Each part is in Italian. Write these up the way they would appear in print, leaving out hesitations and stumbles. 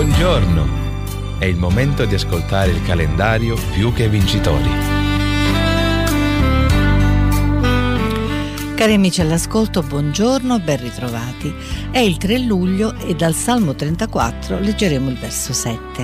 Buongiorno! È il momento di ascoltare il calendario Più che Vincitori. Cari amici all'ascolto, buongiorno, ben ritrovati. È il 3 luglio e dal Salmo 34 leggeremo il verso 7.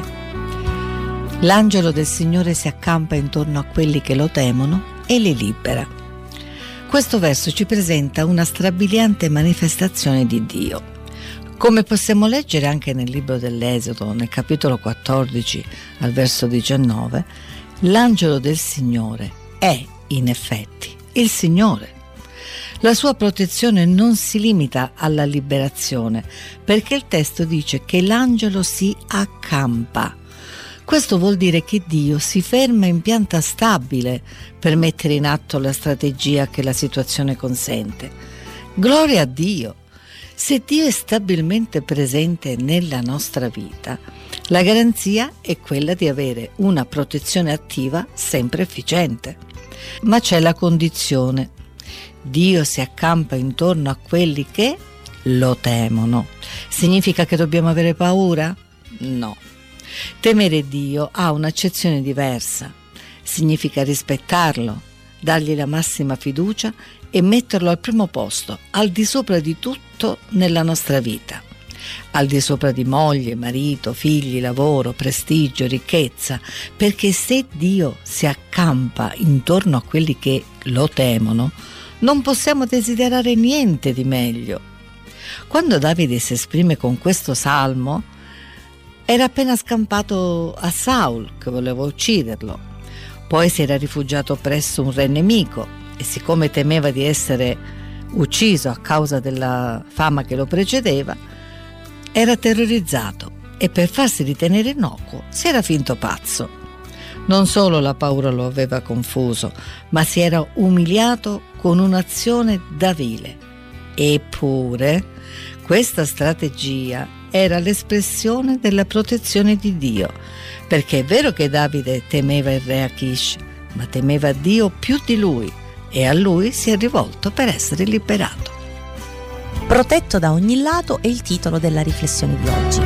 L'angelo del Signore si accampa intorno a quelli che lo temono e li libera. Questo verso ci presenta una strabiliante manifestazione di Dio. Come possiamo leggere anche nel libro dell'Esodo, nel capitolo 14 al verso 19, l'angelo del Signore è in effetti il Signore. La sua protezione non si limita alla liberazione, perché il testo dice che l'angelo si accampa. Questo vuol dire che Dio si ferma in pianta stabile per mettere in atto la strategia che la situazione consente. Gloria a Dio! Se Dio è stabilmente presente nella nostra vita, la garanzia è quella di avere una protezione attiva sempre efficiente. Ma c'è la condizione. Dio si accampa intorno a quelli che lo temono. Significa che dobbiamo avere paura? No. Temere Dio ha un'accezione diversa. Significa rispettarlo, dargli la massima fiducia e metterlo al primo posto, al di sopra di tutto nella nostra vita. Al di sopra di moglie, marito, figli, lavoro, prestigio, ricchezza, perché se Dio si accampa intorno a quelli che lo temono, non possiamo desiderare niente di meglio. Quando Davide si esprime con questo salmo, era appena scampato a Saul, che voleva ucciderlo. Poi si era rifugiato presso un re nemico e siccome temeva di essere ucciso a causa della fama che lo precedeva, era terrorizzato e per farsi ritenere innocuo si era finto pazzo. Non solo la paura lo aveva confuso, ma si era umiliato con un'azione da vile. Eppure questa strategia era l'espressione della protezione di Dio, perché è vero che Davide temeva il re Achish, ma temeva Dio più di lui e a lui si è rivolto per essere liberato. Protetto da ogni lato è il titolo della riflessione di oggi.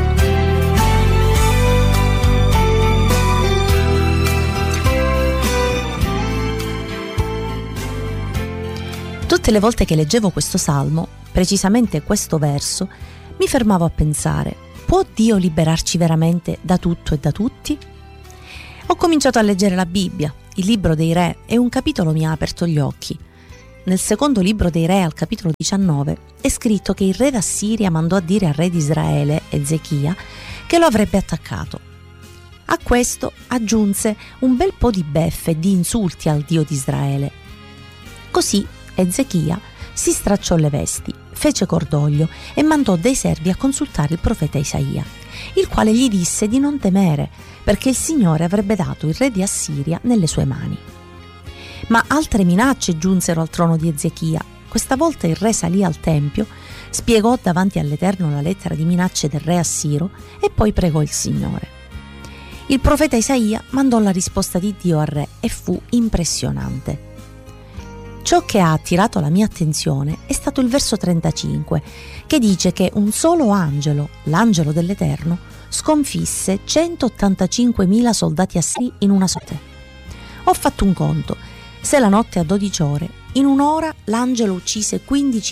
Tutte le volte che leggevo questo salmo, precisamente questo verso, mi fermavo a pensare: può Dio liberarci veramente da tutto e da tutti? Ho cominciato a leggere la Bibbia, il libro dei re, e un capitolo mi ha aperto gli occhi. Nel secondo libro dei re, al capitolo 19, è scritto che il re d'Assiria mandò a dire al re di Israele, Ezechia, che lo avrebbe attaccato. A questo aggiunse un bel po' di beffe e di insulti al Dio di Israele. Così Ezechia si stracciò le vesti, fece cordoglio e mandò dei servi a consultare il profeta Isaia, il quale gli disse di non temere, perché il Signore avrebbe dato il re di Assiria nelle sue mani. Ma altre minacce giunsero al trono di Ezechia. Questa volta il re salì al tempio, spiegò davanti all'Eterno la lettera di minacce del re assiro e poi pregò il Signore. Il profeta Isaia mandò la risposta di Dio al re e fu impressionante. Ciò che ha attirato la mia attenzione è stato il verso 35, che dice che un solo angelo, l'angelo dell'Eterno, sconfisse 185.000 soldati assiri in una notte. Ho fatto un conto: se la notte ha 12 ore, in un'ora l'angelo uccise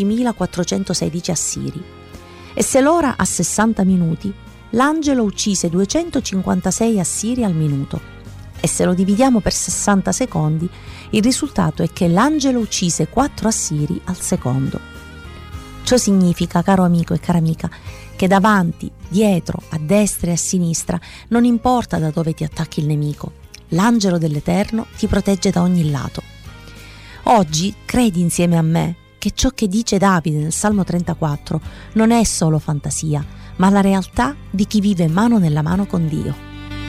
15.416 assiri, e se l'ora ha 60 minuti, l'angelo uccise 256 assiri al minuto. E se lo dividiamo per 60 secondi, il risultato è che l'angelo uccise 4 assiri al secondo. Ciò significa, caro amico e cara amica, che davanti, dietro, a destra e a sinistra, non importa da dove ti attacchi il nemico, l'angelo dell'Eterno ti protegge da ogni lato. Oggi credi insieme a me che ciò che dice Davide nel Salmo 34 non è solo fantasia, ma la realtà di chi vive mano nella mano con Dio.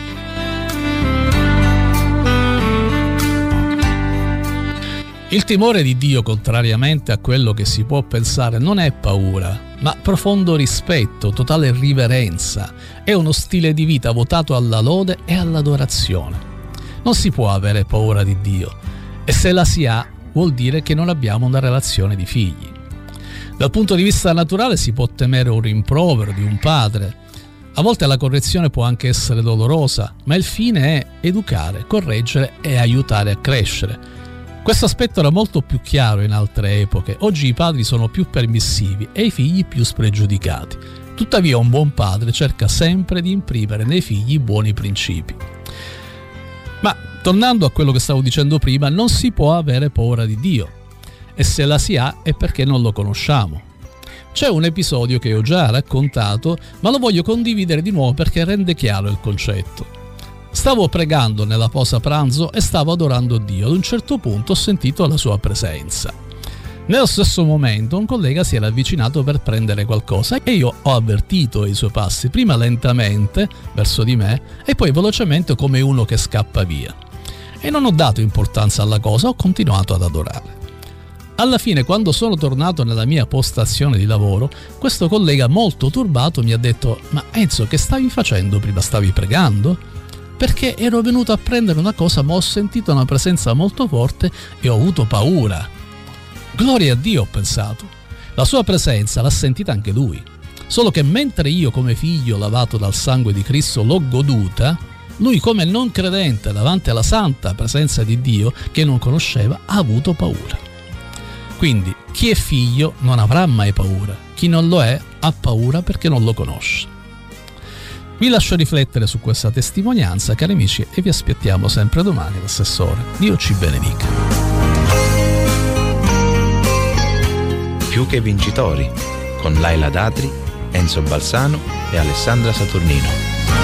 Il timore di Dio, contrariamente a quello che si può pensare, non è paura, ma profondo rispetto, totale riverenza. È uno stile di vita votato alla lode e all'adorazione. Non si può avere paura di Dio, e se la si ha, vuol dire che non abbiamo una relazione di figli. Dal punto di vista naturale si può temere un rimprovero di un padre, A volte la correzione può anche essere dolorosa, ma il fine è educare, correggere e aiutare a crescere. Questo aspetto era molto più chiaro in altre epoche. Oggi i padri sono più permissivi e i figli più spregiudicati. Tuttavia un buon padre cerca sempre di imprimere nei figli buoni principi. Ma tornando a quello che stavo dicendo prima, non si può avere paura di Dio, e se la si ha è perché non lo conosciamo. C'è un episodio che ho già raccontato, ma lo voglio condividere di nuovo perché rende chiaro il concetto. Stavo pregando nella pausa pranzo e stavo adorando Dio. Ad un certo punto ho sentito la sua presenza. Nello stesso momento un collega si era avvicinato per prendere qualcosa e io ho avvertito i suoi passi, prima lentamente verso di me e poi velocemente come uno che scappa via. E non ho dato importanza alla cosa, ho continuato ad adorare. Alla fine, quando sono tornato nella mia postazione di lavoro, questo collega molto turbato mi ha detto: «Ma Enzo, che stavi facendo prima? Stavi pregando?» Perché ero venuto a prendere una cosa, ma ho sentito una presenza molto forte e ho avuto paura. Gloria a Dio, ho pensato. La sua presenza l'ha sentita anche lui. Solo che mentre io come figlio lavato dal sangue di Cristo l'ho goduta, lui come non credente davanti alla santa presenza di Dio che non conosceva ha avuto paura. Quindi chi è figlio non avrà mai paura, chi non lo è ha paura perché non lo conosce. Vi lascio riflettere su questa testimonianza, cari amici, e vi aspettiamo sempre domani alla stessa ora. Dio ci benedica. Più che vincitori, con Laila Datri, Enzo Balsano e Alessandra Saturnino.